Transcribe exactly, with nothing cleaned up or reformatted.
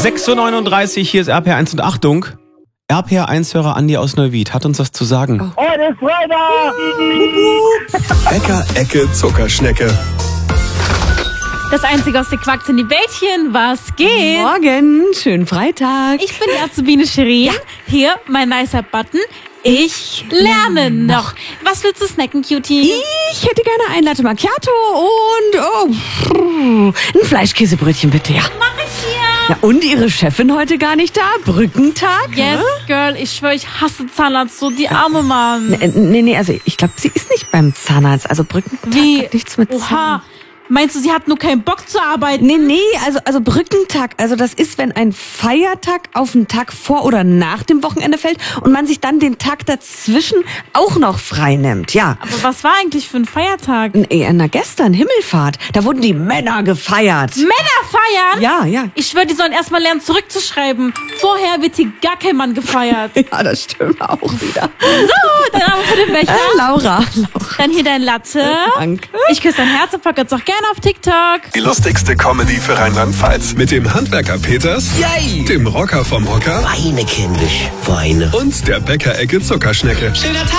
sechs Uhr neununddreißig, hier ist R P R eins und Achtung, R P R eins-Hörer Andi aus Neuwied hat uns was zu sagen. Heute ist Freitag! Bäcker-Ecke Zuckerschnecke. Das einzige aus der Quark sind die Bällchen. Was geht? Morgen, schönen Freitag. Ich bin die Azubine Shirin. Hier, mein nicer Button. Ich lerne noch. Was willst du snacken, Cutie? Ich hätte gerne ein Latte Macchiato und oh, ein Fleischkäsebrötchen bitte, ja. Mach ich hier. Ja, und Ihre Chefin heute gar nicht da? Brückentag? Yes, ne? Girl, ich schwöre, ich hasse Zahnarzt, so die arme Mann. Nee, nee, nee, also ich glaube, sie ist nicht beim Zahnarzt. Also Brückentag Wie? hat nichts mit Oha. Zahn. Meinst du, sie hat nur keinen Bock zu arbeiten? Nee, nee, also, also Brückentag, also das ist, wenn ein Feiertag auf einen Tag vor oder nach dem Wochenende fällt und man sich dann den Tag dazwischen auch noch frei nimmt, ja. Aber was war eigentlich für ein Feiertag? Äh, na, gestern, Himmelfahrt, da wurden die Männer gefeiert. Männer feiern? Ja, ja. Ich schwöre, die sollen erstmal lernen zurückzuschreiben. Vorher wird hier gar kein Mann gefeiert. Ja, das stimmt auch wieder. So, dann haben wir für den Becher. Äh, Laura. Laura. Dann hier dein Latte. Danke. Ich küsse dein Herz und pack jetzt auch gerne auf TikTok. Die lustigste Comedy für Rheinland-Pfalz. Mit dem Handwerker Peters, Yay! dem Rocker vom Hocker Weine, kindisch, Weine. und der Bäcker-Ecke Zuckerschnecke. Schöner Tag.